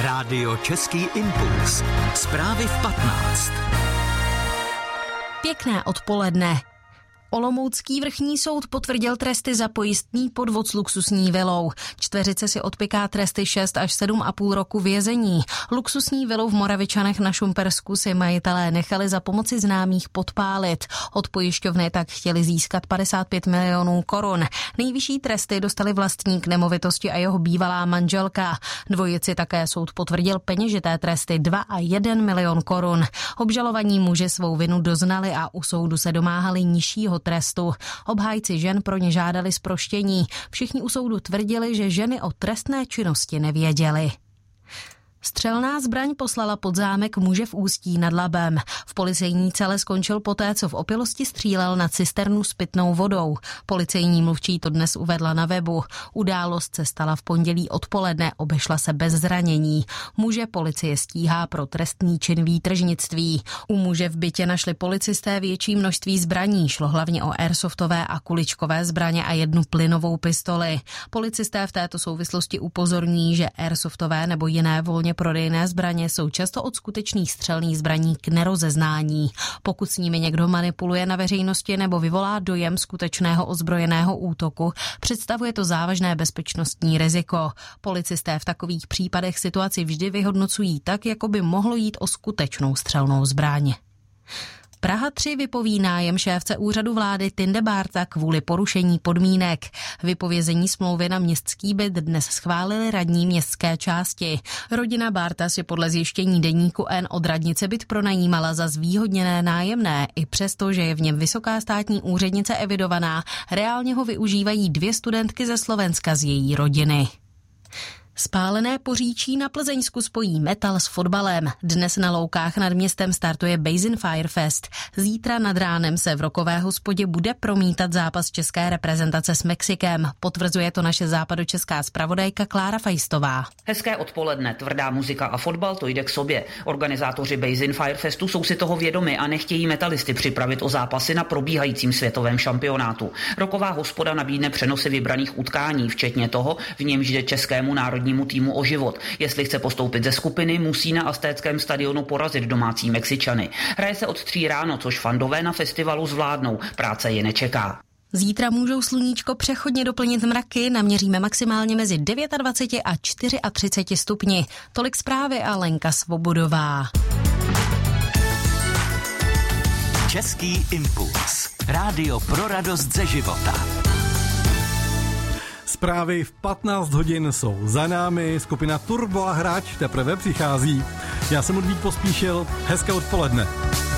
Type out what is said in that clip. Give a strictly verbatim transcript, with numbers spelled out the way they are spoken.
Rádio Český impuls. Zprávy v patnáct. Pěkné odpoledne. Olomoucký vrchní soud potvrdil tresty za pojistný podvod s luxusní vilou. Čtveřice si odpiká tresty šest až sedm a půl roku vězení. Luxusní vilu v Moravičanech na Šumpersku si majitelé nechali za pomoci známých podpálit. Od pojišťovny tak chtěli získat padesát pět milionů korun. Nejvyšší tresty dostali vlastník nemovitosti a jeho bývalá manželka. Dvojici také soud potvrdil peněžité tresty dva a jeden milion korun. Obžalovaní muži svou vinu doznali a u soudu se domáhali nižšího trestu. Obhájci žen pro ně žádali zproštění. Všichni u soudu tvrdili, že ženy o trestné činnosti nevěděly. Střelná zbraň poslala pod zámek muže v Ústí nad Labem. V policejní cele skončil poté, co v opilosti střílel na cisternu s pitnou vodou. Policejní mluvčí to dnes uvedla na webu. Událost se stala v pondělí odpoledne, obešla se bez zranění. Muže policie stíhá pro trestný čin výtržnictví. U muže v bytě našli policisté větší množství zbraní. Šlo hlavně o airsoftové a kuličkové zbraně a jednu plynovou pistoli. Policisté v této souvislosti upozorní, že airsoftové nebo jiné volně prodejné zbraně jsou často od skutečných střelných zbraní k nerozeznání. Pokud s nimi někdo manipuluje na veřejnosti nebo vyvolá dojem skutečného ozbrojeného útoku, představuje to závažné bezpečnostní riziko. Policisté v takových případech situaci vždy vyhodnocují tak, jako by mohlo jít o skutečnou střelnou zbraň. Praha tři vypoví nájem šéfce úřadu vlády Tinde Bárta kvůli porušení podmínek. Vypovězení smlouvy na městský byt dnes schválili radní městské části. Rodina Bárta si podle zjištění deníku N od radnice byt pronajímala za zvýhodněné nájemné. I přesto, že je v něm vysoká státní úřednice evidovaná, reálně ho využívají dvě studentky ze Slovenska z její rodiny. Spálené Poříčí na Plzeňsku spojí metal s fotbalem. Dnes na Loukách nad městem startuje Basin Fire Fest. Zítra nad ránem se v Rokové hospodě bude promítat zápas české reprezentace s Mexikem. Potvrzuje to naše západočeská zpravodajka Klára Fajstová. Hezké odpoledne, tvrdá muzika a fotbal, to jde k sobě. Organizátoři Basin Fire Festu jsou si toho vědomi a nechtějí metalisty připravit o zápasy na probíhajícím světovém šampionátu. Roková hospoda nabídne přenosy vybraných utkání, včetně toho, v němž jde českému národnímu týmu o život. Jestli chce postoupit ze skupiny, musí na Aztéckém stadionu porazit domácí Mexičany. Hraje se od tří ráno, což fandové na festivalu zvládnou. Práce je nečeká. Zítra můžou sluníčko přechodně doplnit mraky, naměříme maximálně mezi dvacet devět a třicet čtyři stupni. Tolik zprávy a Lenka Svobodová. Český impuls. Rádio pro radost ze života. Zprávy v patnáct hodin jsou za námi, skupina Turbo a Hráč teprve přichází. Já jsem Ludvík Pospíšil, hezké odpoledne.